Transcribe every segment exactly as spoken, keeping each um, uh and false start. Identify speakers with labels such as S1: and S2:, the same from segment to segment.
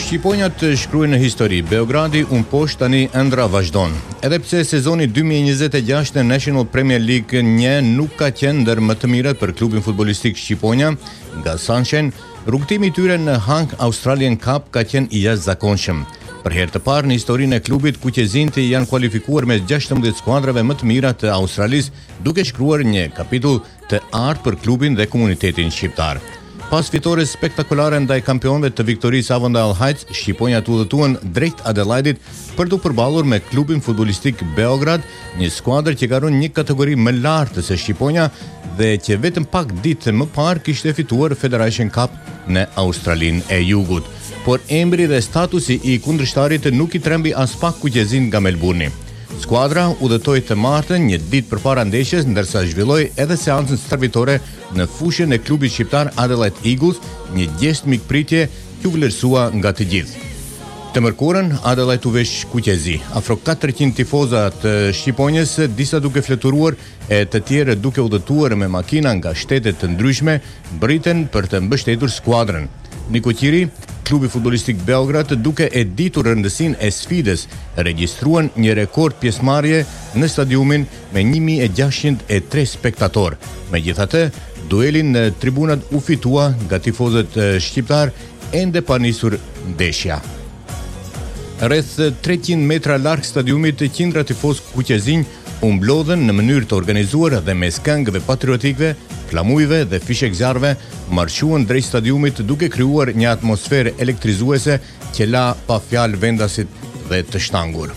S1: Shqiponjat shkruajnë në histori. Beogradi un poshtë tani ëndra vazhdon. Edhe pse sezoni dy mijë e njëzet e gjashtë në National Premier League një nuk ka qenë ndër më të mirët për klubin futbollistik shqiponja, nga Sunshine, rrugtimi i tyre në Hank Australian Cup ka qenë i jashtëzakonshëm. Për herë të parë në historinë e klubit, kuqezinti janë kualifikuar me gjashtëmbëdhjetë skuadrave më të mira të Australisë, duke shkruar një kapitull të artë për klubin dhe komunitetin shqiptar. Pas fitores spektakolare ndaj kampionëve të Victorisë Avondale Heights, shqiponjat udhëtuan drejt Adelaidit për të përballur me klubin futbollistik Beograd, një skuadër që ka rënë një kategori më lartë se shqiponja dhe që vetëm pak ditë më parë kishte fituar Federation Cup në Australinë e Jugut. Por emri dhe statusi i kundërshtarit nuk i trembi as pak kuqezin nga Melbourne. Skuadra udhëtoi të martën një ditë përpara ndeshjes, ndërsa zhvilloi edhe seancën stërvitore në fushën e klubit shqiptar Adelaide Eagles, një gest mikpritje që u vlerësua nga të gjithë. Të mërkurën, Adelaide u vesh kuqezi. Afro katërqind tifoza të shqiponjës, disa duke fluturuar e të tjerë duke udhëtuar me makina nga shtete të ndryshme, briten për të mbështetur skuadrën. Niko Qiri, klubi futbollistik Beograd, duke e ditur rëndësinë e sfidës, regjistruan një rekord pjesëmarrje në stadiumin me një mijë e gjashtëqind e tre spektator. Megjithatë, duelin në tribunat u fitua nga tifozët shqiptar ende pa nisur ndeshja. Rreth treqind metra larg stadiumit, qindra tifoz kuqezin u mblodhen në mënyrë të organizuar dhe mes këngëve patriotikëve, flamujve dhe fishek zjarve, marshuan drejt stadiumit duke krijuar një atmosferë elektrizuese që la pa fjalë vendasit dhe të shtangur.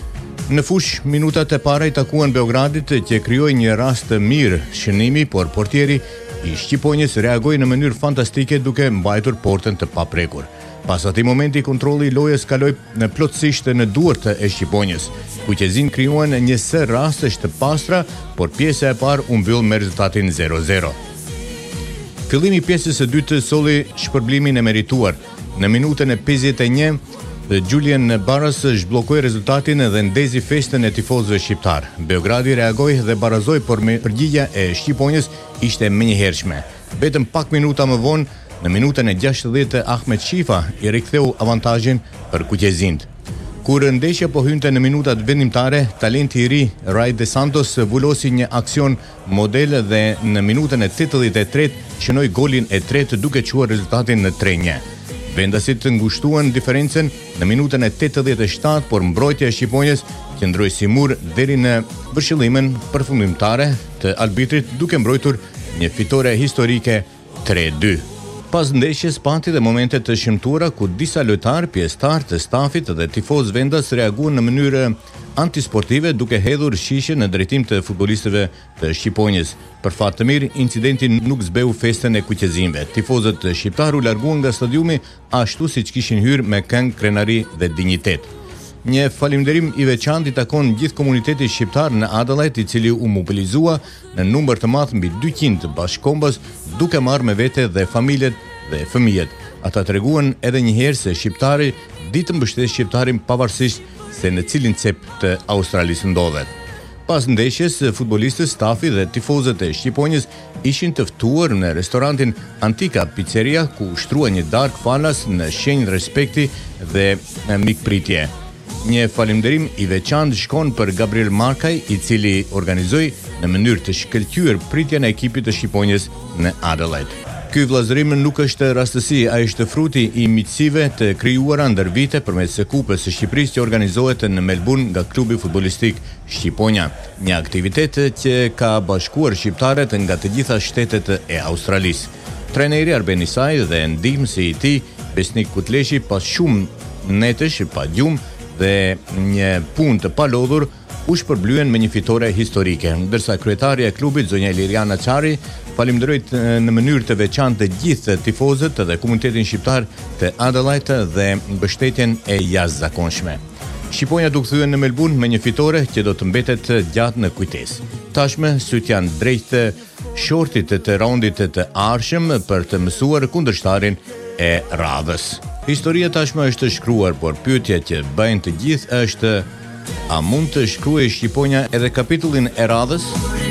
S1: Në fush, minutat e para i takuan Beogradit që krijoi një rast të mirë shënimi, por portieri i shqiponjës reagoi në mënyrë fantastike duke mbajtur portën të paprekur. Pas atij momenti, kontrolli i lojës kaloi në plotësisht në duart e shqiponjës. Kuqezin krijuan një sër rastesh të pastra, por pjesa e parë u mbyll me rezultatin zero zero. Fillimi i pjesës së dytë solli shpërblimin e merituar. Në minutën e pesëdhjetë e një, Julian Barras zhbllokoi rezultatin dhe ndezi festën e tifozëve shqiptar. Beogradi reagoi dhe barazoi, por me përgjigjja e shqiponjës ishte menjëhershme. Vetëm pak minuta më vonë, në minutën e gjashtëdhjetë, Ahmet Shifa i riktheu avantazhin për kuqezint. Kur ndeshja po hynte në minutat vendimtare, talenti i ri Ray De Santos vulosi një aksion model dhe në minutën e tetëdhjetë e tretë shënoi golin e tretë duke çuar rezultatin në tre një. Vendasit ngushtuan diferencën në minutën e tetëdhjetë e shtatë, por mbrojtja e shqiponjës qëndroi si mur deri në vëshillimin përfundimtare të arbitrit duke mbrojtur një fitore historike tre dy. Pas ndeshjes pati dhe momente të shëmtuara ku disa lojtarë, pjesëtar të stafit dhe tifoz vendas reaguan në mënyrë antisportive duke hedhur shishe në drejtim të futbollistëve të shqiponjës. Për fat të mirë, incidenti nuk zbeu festën e kuqezinëve. Tifozët shqiptar u larguan nga stadiumi ashtu siç kishin hyrë, me këngë, krenari dhe dinjitet. Një falimnderim i veçantë i takon gjithë komunitetit shqiptar në Adelaide, i cili u mobilizua në numër të madh mbi dyqind bashkëkombës, duke marrë me vete dhe familjet dhe fëmijët. Ata treguan edhe një herë se shqiptari ditë mbështet shqiptarin pavarësisht se në cilin cep të Australisë ndodhet. Pas ndeshjes, futbollistët, stafi dhe tifozët e shqiponjës ishin të ftuar në restorantin Antika Pizzeria, ku ushtrua një darkë falas në shenjë respekti dhe mikpritje. Një falimnderim i veçantë shkon për Gabriel Markaj, i cili organizoi në mënyrë të shkëlqyer pritjen e ekipit të shqiponjës në Adelaide. Ky vllazërim nuk është rastësi, ai është fruti i miqësive të krijuara ndër vite përmes së Kupës së Shqipërisë që organizohet në Melbourne nga klubi futbollistik Shqiponja, një aktivitet që ka bashkuar shqiptarët nga të gjitha shtetet e Australisë. Trajneri Arben Isaj dhe ndihmësi i tij, Besnik Kutleshi, pas shumë netësh pa gjumë dhe një punë të palodhur, u shpërblyen me një fitore historike, ndërsa kryetaria e klubit, zonja Liriana Çari, falimnderoi në mënyrë të veçantë të gjithë tifozët dhe komunitetin shqiptar të Adelaide dhe mbështetjen e jashtëzakonshme. Shqiponja u kthyen në Melbourne me një fitore që do të mbetet gjatë në kujtesë. Tashmë syt janë drejt shortit të raundit të ardhshëm për të mësuar kundërshtarin e radhës. Historia tashmë është shkruar, por pyetja që bëjnë të gjithë është: a mund të shkruajë Shqiponja edhe kapitullin e radhës?